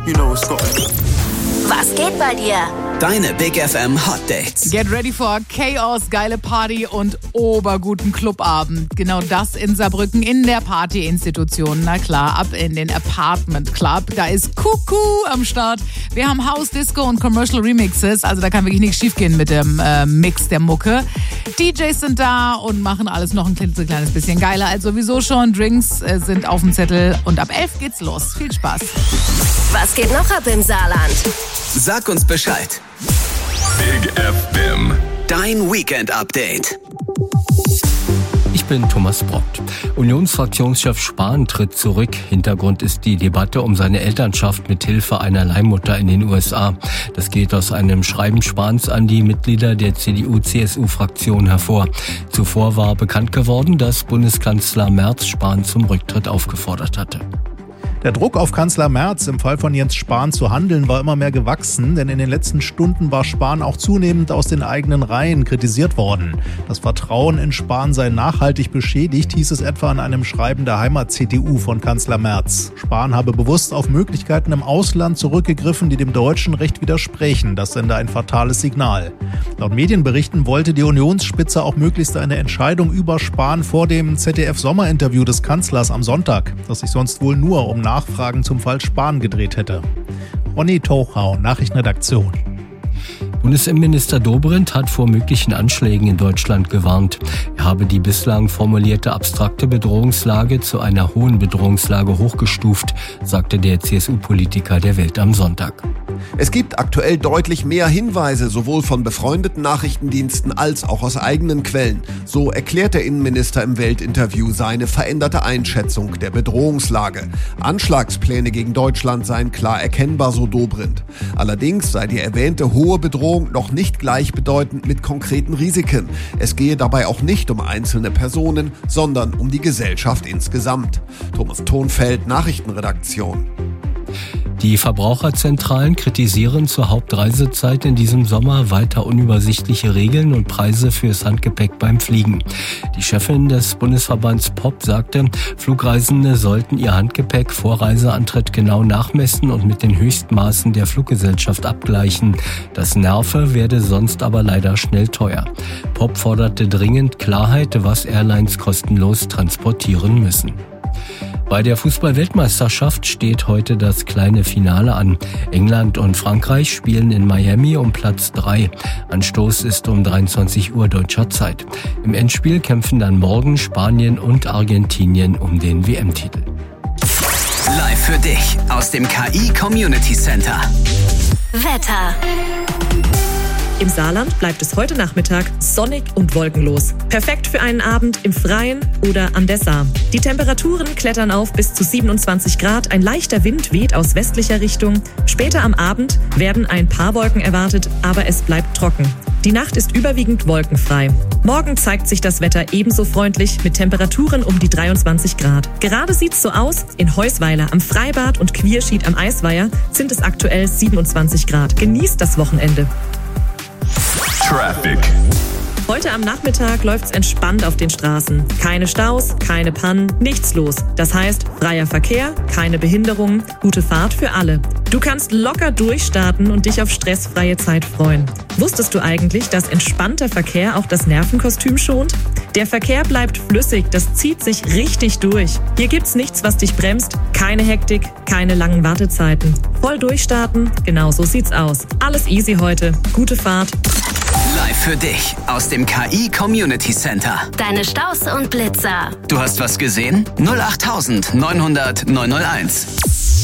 You know it's Scotland. Was geht bei dir? Deine Big FM Hot Dates. Get ready for Chaos, geile Party und oberguten Clubabend. Genau das in Saarbrücken in der Partyinstitution. Na klar, ab in den Apartment Club. Da ist Kuku am Start. Wir haben House, Disco und Commercial Remixes. Also da kann wirklich nichts schiefgehen mit dem Mix der Mucke. DJs sind da und machen alles noch ein kleines bisschen geiler als sowieso schon. Drinks sind auf dem Zettel und ab 11 geht's los. Viel Spaß. Was geht noch ab im Saarland? Sag uns Bescheid. Big FM. Dein Weekend-Update. Ich bin Thomas Brockt. Unionsfraktionschef Spahn tritt zurück. Hintergrund ist die Debatte um seine Elternschaft mit Hilfe einer Leihmutter in den USA. Das geht aus einem Schreiben Spahns an die Mitglieder der CDU-CSU-Fraktion hervor. Zuvor war bekannt geworden, dass Bundeskanzler Merz Spahn zum Rücktritt aufgefordert hatte. Der Druck auf Kanzler Merz, im Fall von Jens Spahn zu handeln, war immer mehr gewachsen, denn in den letzten Stunden war Spahn auch zunehmend aus den eigenen Reihen kritisiert worden. Das Vertrauen in Spahn sei nachhaltig beschädigt, hieß es etwa in einem Schreiben der Heimat-CDU von Kanzler Merz. Spahn habe bewusst auf Möglichkeiten im Ausland zurückgegriffen, die dem deutschen Recht widersprechen. Das sende ein fatales Signal. Laut Medienberichten wollte die Unionsspitze auch möglichst eine Entscheidung über Spahn vor dem ZDF-Sommerinterview des Kanzlers am Sonntag, das sich sonst wohl nur um Nachfragen zum Fall Spahn gedreht hätte. Ronny Tochau, Nachrichtenredaktion. Bundesinnenminister Dobrindt hat vor möglichen Anschlägen in Deutschland gewarnt. Er habe die bislang formulierte abstrakte Bedrohungslage zu einer hohen Bedrohungslage hochgestuft, sagte der CSU-Politiker der Welt am Sonntag. Es gibt aktuell deutlich mehr Hinweise, sowohl von befreundeten Nachrichtendiensten als auch aus eigenen Quellen. So erklärt der Innenminister im Weltinterview seine veränderte Einschätzung der Bedrohungslage. Anschlagspläne gegen Deutschland seien klar erkennbar, so Dobrindt. Allerdings sei die erwähnte hohe Bedrohung noch nicht gleichbedeutend mit konkreten Risiken. Es gehe dabei auch nicht um einzelne Personen, sondern um die Gesellschaft insgesamt. Thomas Thonfeld, Nachrichtenredaktion. Die Verbraucherzentralen kritisieren zur Hauptreisezeit in diesem Sommer weiter unübersichtliche Regeln und Preise fürs Handgepäck beim Fliegen. Die Chefin des Bundesverbands POP sagte, Flugreisende sollten ihr Handgepäck vor Reiseantritt genau nachmessen und mit den Höchstmaßen der Fluggesellschaft abgleichen. Das nerve, werde sonst aber leider schnell teuer. POP forderte dringend Klarheit, was Airlines kostenlos transportieren müssen. Bei der Fußball-Weltmeisterschaft steht heute das kleine Finale an. England und Frankreich spielen in Miami um Platz 3. Anstoß ist um 23 Uhr deutscher Zeit. Im Endspiel kämpfen dann morgen Spanien und Argentinien um den WM-Titel. Live für dich aus dem KI Community Center. Wetter. Im Saarland bleibt es heute Nachmittag sonnig und wolkenlos. Perfekt für einen Abend im Freien oder an der Saar. Die Temperaturen klettern auf bis zu 27 Grad. Ein leichter Wind weht aus westlicher Richtung. Später am Abend werden ein paar Wolken erwartet, aber es bleibt trocken. Die Nacht ist überwiegend wolkenfrei. Morgen zeigt sich das Wetter ebenso freundlich mit Temperaturen um die 23 Grad. Gerade sieht's so aus. In Heusweiler am Freibad und Quierschied am Eisweiher sind es aktuell 27 Grad. Genießt das Wochenende. Traffic. Heute am Nachmittag läuft's entspannt auf den Straßen. Keine Staus, keine Pannen, nichts los. Das heißt, freier Verkehr, keine Behinderungen, gute Fahrt für alle. Du kannst locker durchstarten und dich auf stressfreie Zeit freuen. Wusstest du eigentlich, dass entspannter Verkehr auch das Nervenkostüm schont? Der Verkehr bleibt flüssig, das zieht sich richtig durch. Hier gibt's nichts, was dich bremst, keine Hektik, keine langen Wartezeiten. Voll durchstarten, genau so sieht's aus. Alles easy heute, gute Fahrt. Live für dich aus dem KI Community Center. Deine Staus und Blitzer. Du hast was gesehen? 08900 901.